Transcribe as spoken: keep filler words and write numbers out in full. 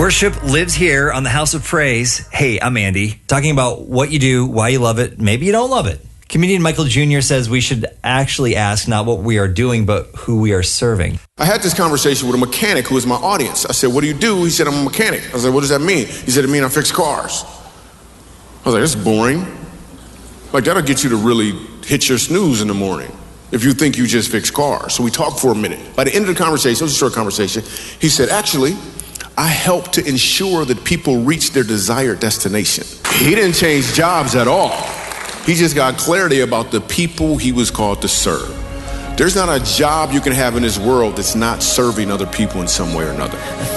Worship lives here on the House of Praise. Hey, I'm Andy, talking about what you do, why you love it, maybe you don't love it. Comedian Michael Junior says we should actually ask not what we are doing, but who we are serving. I had this conversation with a mechanic who was my audience. I said, what do you do? He said, I'm a mechanic. I was like, what does that mean? He said, it means I fix cars. I was like, that's boring. Like, that'll get you to really hit your snooze in the morning if you think you just fix cars. So we talked for a minute. By the end of the conversation, it was a short conversation, he said, actually, I help to ensure that people reach their desired destination. He didn't change jobs at all. He just got clarity about the people he was called to serve. There's not a job you can have in this world that's not serving other people in some way or another.